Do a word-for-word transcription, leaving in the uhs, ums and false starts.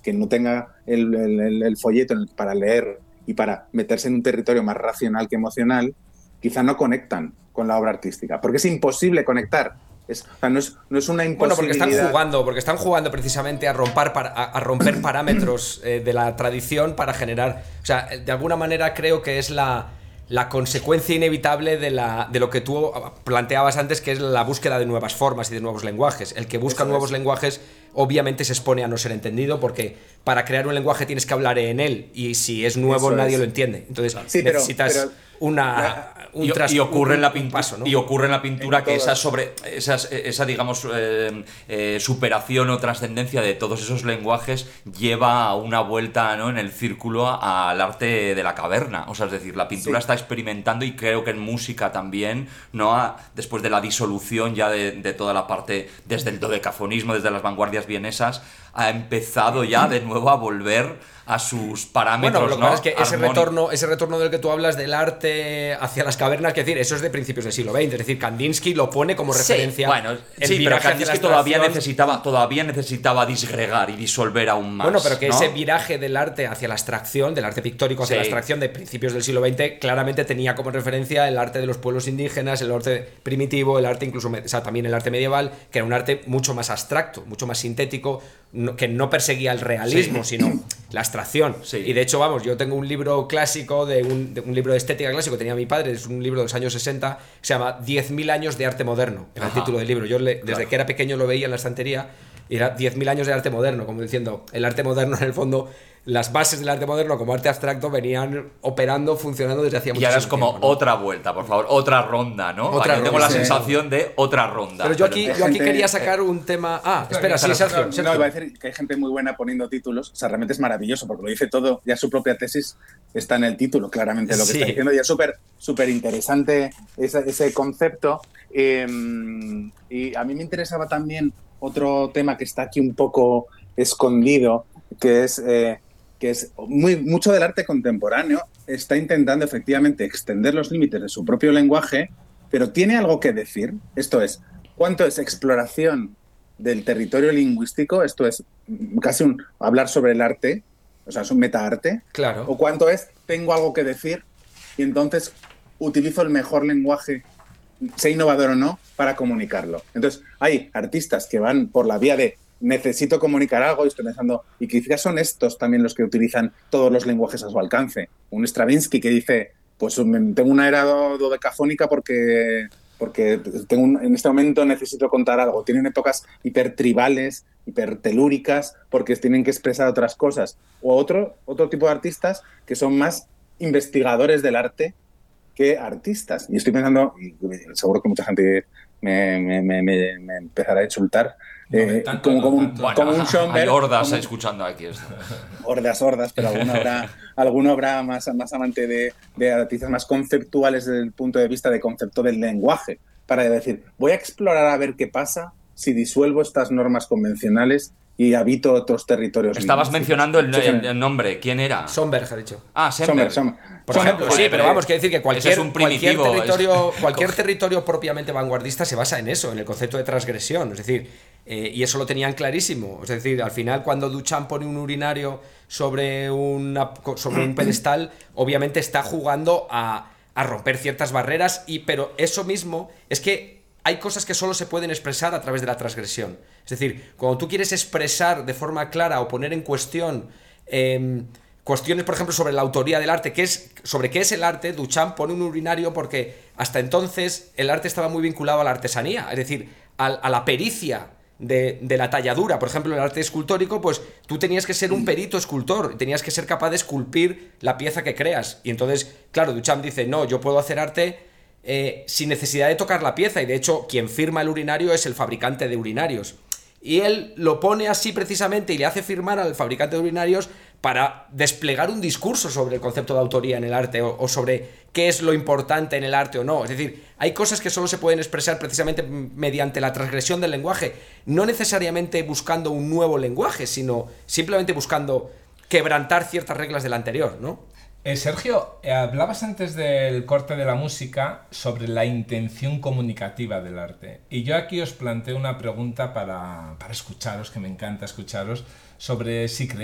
que no tenga el, el, el folleto para leer y para meterse en un territorio más racional que emocional, quizá no conectan con la obra artística, porque es imposible conectar. Es, o sea, no, es, no es una imposibilidad. Bueno, porque están jugando, porque están jugando precisamente a romper, para, a, a romper parámetros eh, de la tradición para generar. O sea, de alguna manera creo que es la, la consecuencia inevitable de, la, de lo que tú planteabas antes, que es la búsqueda de nuevas formas y de nuevos lenguajes. El que busca Eso nuevos es. lenguajes, obviamente se expone a no ser entendido, porque para crear un lenguaje tienes que hablar en él, y si es nuevo Eso nadie es. lo entiende. Entonces sí, pero, necesitas pero, una. Un tras, y, y ocurre un, en la pintura, paso, ¿no? y ocurre en la pintura que esa sobre esa, esa digamos eh, eh, superación o trascendencia de todos esos lenguajes lleva a una vuelta, ¿no?, en el círculo al arte de la caverna. O sea, es decir, la pintura sí. está experimentando, y creo que en música también, ¿no?, a, después de la disolución ya de, de toda la parte, desde el dodecafonismo, desde las vanguardias vienesas, ha empezado ya de nuevo a volver a sus parámetros. Bueno, lo que ¿no? pasa es que ese retorno, ese retorno del que tú hablas del arte hacia las cavernas, que decir, eso es de principios del siglo veinte, es decir, Kandinsky lo pone como referencia. Sí, bueno, sí, pero Kandinsky todavía necesitaba, todavía necesitaba disgregar y disolver aún más. Bueno, pero que ¿no? ese viraje del arte hacia la abstracción, del arte pictórico hacia sí. la abstracción de principios del siglo veinte, claramente tenía como referencia el arte de los pueblos indígenas, el arte primitivo, el arte incluso, o sea, también el arte medieval, que era un arte mucho más abstracto, mucho más sintético, no, que no perseguía el realismo, sí. sino la abstracción. Sí. Y de hecho, vamos, yo tengo un libro clásico, de un, de un libro de estética clásico que tenía mi padre, es un libro de los años sesenta, que se llama diez mil años de arte moderno, era el título del libro. Yo le, desde claro. que era pequeño lo veía en la estantería, y era diez mil años de arte moderno, como diciendo, el arte moderno en el fondo, las bases del arte moderno como arte abstracto venían operando, funcionando desde hacía mucho tiempo. Y ahora es como tiempo, ¿no? otra vuelta, por favor, otra ronda, ¿no? Otra ronda, tengo la sí. sensación de otra ronda. Pero yo aquí, pero yo aquí gente, quería sacar un tema... Ah, espera, sí, Sergio, Sergio. No, iba a decir que hay gente muy buena poniendo títulos, o sea, realmente es maravilloso, porque lo dice todo, ya su propia tesis está en el título, claramente, lo que sí. está diciendo, y es súper súper interesante ese, ese concepto. Eh, y a mí me interesaba también otro tema que está aquí un poco escondido, que es... Eh, que es muy, mucho del arte contemporáneo está intentando efectivamente extender los límites de su propio lenguaje, pero tiene algo que decir. Esto es, ¿cuánto es exploración del territorio lingüístico? Esto es casi un hablar sobre el arte, o sea, es un metaarte. Claro. ¿O cuánto es, tengo algo que decir y entonces utilizo el mejor lenguaje, sea innovador o no, para comunicarlo? Entonces, hay artistas que van por la vía de necesito comunicar algo y estoy pensando, y quizás son estos también los que utilizan todos los lenguajes a su alcance. Un Stravinsky que dice, pues tengo una era dodecafónica porque, porque tengo un, en este momento necesito contar algo. Tienen épocas hipertribales, hipertelúricas, porque tienen que expresar otras cosas. O otro, otro tipo de artistas que son más investigadores del arte que artistas. Y estoy pensando, y seguro que mucha gente me, me, me, me, me empezará a insultar, No, eh, tanto, como, no, como, tanto. un, como un Schoenberg. Hay hordas como, escuchando aquí esto. Hordas, hordas, pero alguno habrá, alguno habrá más, más amante de, de artistas más conceptuales desde el punto de vista de concepto del lenguaje, para decir, voy a explorar a ver qué pasa si disuelvo estas normas convencionales y habito otros territorios. Estabas mencionando el, el, el nombre, ¿quién era? Schoenberg, ha dicho. Ah, Schoenberg. Schoenberg, Schoenberg. Por ejemplo, sí, pero vamos, quiere decir que cualquier, es un cualquier, territorio, es... cualquier territorio propiamente vanguardista se basa en eso, en el concepto de transgresión. Es decir, eh, y eso lo tenían clarísimo. Es decir, al final, cuando Duchamp pone un urinario sobre, una, sobre un pedestal, obviamente está jugando a, a romper ciertas barreras, y, pero eso mismo es que hay cosas que solo se pueden expresar a través de la transgresión. Es decir, cuando tú quieres expresar de forma clara o poner en cuestión eh, cuestiones, por ejemplo, sobre la autoría del arte, que es, sobre qué es el arte, Duchamp pone un urinario porque hasta entonces el arte estaba muy vinculado a la artesanía, es decir, a, a la pericia de, de la talladura. Por ejemplo, en el arte escultórico, pues tú tenías que ser un perito escultor, tenías que ser capaz de esculpir la pieza que creas. Y entonces, claro, Duchamp dice, no, yo puedo hacer arte Eh, sin necesidad de tocar la pieza, y de hecho quien firma el urinario es el fabricante de urinarios, y él lo pone así precisamente y le hace firmar al fabricante de urinarios para desplegar un discurso sobre el concepto de autoría en el arte, o, o sobre qué es lo importante en el arte o no. Es decir, hay cosas que solo se pueden expresar precisamente mediante la transgresión del lenguaje, no necesariamente buscando un nuevo lenguaje, sino simplemente buscando quebrantar ciertas reglas del anterior, ¿no? Eh, Sergio, eh, hablabas antes del corte de la música sobre la intención comunicativa del arte. Y yo aquí os planteo una pregunta para, para escucharos, que me encanta escucharos, sobre si creéis